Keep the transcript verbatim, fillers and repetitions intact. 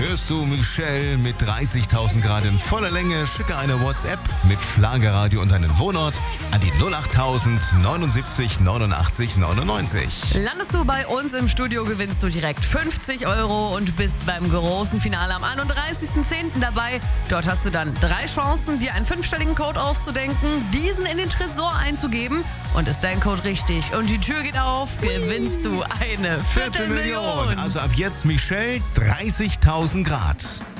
hörst du Michelle mit dreißigtausend Grad in voller Länge. Schicke eine WhatsApp mit Schlagerradio und deinen Wohnort an die null achttausend neunundsiebzig neunundachtzig neunundneunzig. Landest du bei uns im Studio, gewinnst du direkt fünfzig Euro und bist beim großen Finale am einunddreißigsten zehnten dabei. Dort hast du dann drei Chancen, dir einen fünfstelligen Code auszudenken, diesen in den Tresor einzugeben und ist dein Code richtig und die Tür geht auf, gewinnst du eine Viertelmillion. Also ab jetzt Michelle dreißigtausend Grad.